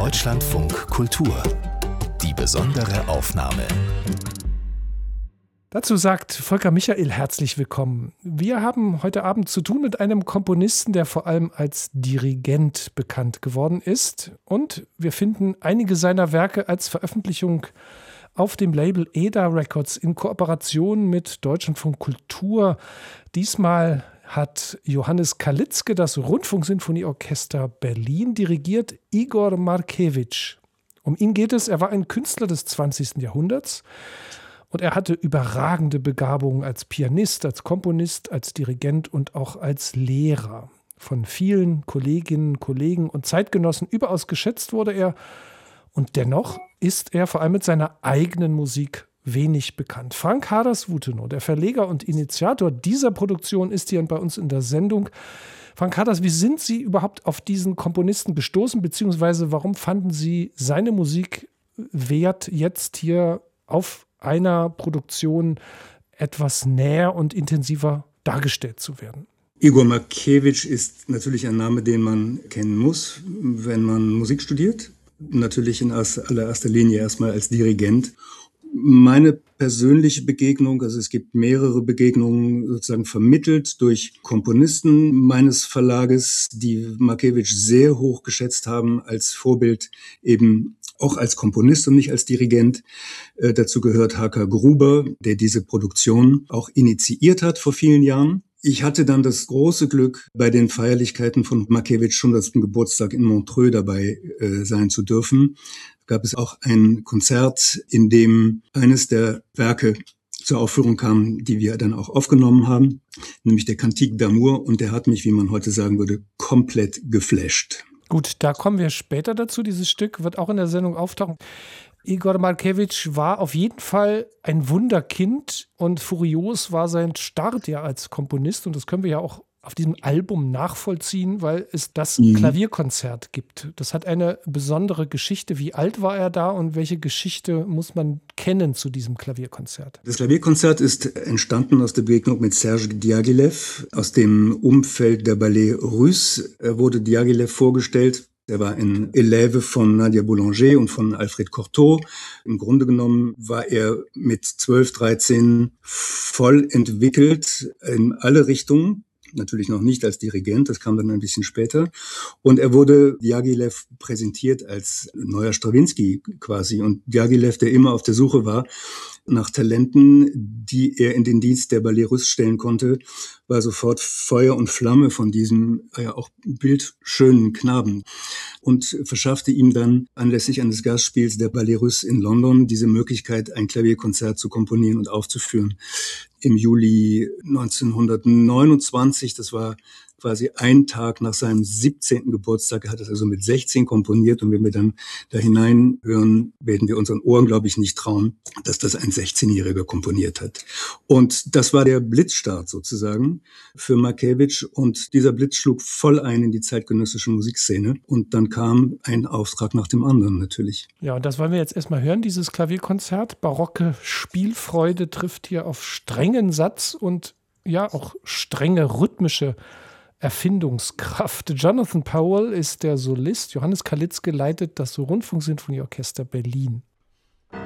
Deutschlandfunk Kultur. Die besondere Aufnahme. Dazu sagt Volker Michael herzlich willkommen. Wir haben heute Abend zu tun mit einem Komponisten, der vor allem als Dirigent bekannt geworden ist. Und wir finden einige seiner Werke als Veröffentlichung auf dem Label EDA Records in Kooperation mit Deutschlandfunk Kultur. Diesmal hat Johannes Kalitzke das Rundfunksinfonieorchester Berlin dirigiert, Igor Markewitsch. Um ihn geht es, er war ein Künstler des 20. Jahrhunderts und er hatte überragende Begabungen als Pianist, als Komponist, als Dirigent und auch als Lehrer. Von vielen Kolleginnen, Kollegen und Zeitgenossen überaus geschätzt wurde er und dennoch ist er vor allem mit seiner eigenen Musik wenig bekannt. Frank Harders-Wutenow, der Verleger und Initiator dieser Produktion, ist hier bei uns in der Sendung. Frank Harders, wie sind Sie überhaupt auf diesen Komponisten gestoßen, beziehungsweise warum fanden Sie seine Musik wert, jetzt hier auf einer Produktion etwas näher und intensiver dargestellt zu werden? Igor Markewitsch ist natürlich ein Name, den man kennen muss, wenn man Musik studiert. Natürlich in allererster Linie erstmal als Dirigent. Meine persönliche Begegnung, also es gibt mehrere Begegnungen sozusagen vermittelt durch Komponisten meines Verlages, die Markewitsch sehr hoch geschätzt haben als Vorbild, eben auch als Komponist und nicht als Dirigent. Dazu gehört H.K. Gruber, der diese Produktion auch initiiert hat vor vielen Jahren. Ich hatte dann das große Glück, bei den Feierlichkeiten von Markewitsch 100. Geburtstag in Montreux dabei sein zu dürfen. Gab es auch ein Konzert, in dem eines der Werke zur Aufführung kam, die wir dann auch aufgenommen haben, nämlich der Cantique d'Amour, und der hat mich, wie man heute sagen würde, komplett geflasht. Gut, da kommen wir später dazu. Dieses Stück wird auch in der Sendung auftauchen. Igor Markewitsch war auf jeden Fall ein Wunderkind und furios war sein Start ja als Komponist, und das können wir ja auch auf diesem Album nachvollziehen, weil es das Klavierkonzert gibt. Das hat eine besondere Geschichte. Wie alt war er da und welche Geschichte muss man kennen zu diesem Klavierkonzert? Das Klavierkonzert ist entstanden aus der Begegnung mit Serge Diaghilev aus dem Umfeld der Ballet Russe. Er wurde Diaghilev vorgestellt. Er war ein Elève von Nadia Boulanger und von Alfred Cortot. Im Grunde genommen war er mit 12, 13 voll entwickelt in alle Richtungen. Natürlich noch nicht als Dirigent, das kam dann ein bisschen später. Und er wurde Diaghilev präsentiert als neuer Strawinsky quasi. Und Diaghilev, der immer auf der Suche war nach Talenten, die er in den Dienst der Ballet Russe stellen konnte, war sofort Feuer und Flamme von diesem ja auch bildschönen Knaben und verschaffte ihm dann anlässlich eines Gastspiels der Ballet Russe in London diese Möglichkeit, ein Klavierkonzert zu komponieren und aufzuführen. Im Juli 1929, das war quasi ein Tag nach seinem 17. Geburtstag, er hat es also mit 16 komponiert, und wenn wir dann da hineinhören, werden wir unseren Ohren, glaube ich, nicht trauen, dass das ein 16-Jähriger komponiert hat. Und das war der Blitzstart sozusagen für Markewitsch, und dieser Blitz schlug voll ein in die zeitgenössische Musikszene, und dann kam ein Auftrag nach dem anderen natürlich. Ja, und das wollen wir jetzt erstmal hören, dieses Klavierkonzert. Barocke Spielfreude trifft hier auf strengen Satz und ja auch strenge rhythmische Erfindungskraft. Jonathan Powell ist der Solist, Johannes Kalitzke leitet das Rundfunksinfonieorchester Berlin.